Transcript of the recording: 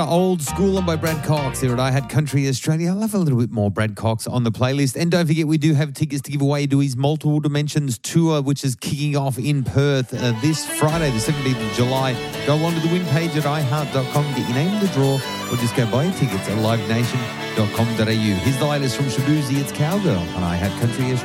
Old Schoolin' by Brad Cox here at I Had Country Australia. I love a little bit more Brad Cox on the playlist. And don't forget, we do have tickets to give away to his Multiple Dimensions tour, which is kicking off in Perth this Friday, the 17th of July. Go on to the win page at iheart.com, get your name in the draw, or just go buy your tickets at livenation.com.au. Here's the latest from Shabuzi. It's Cowgirl on I Had Country Australia.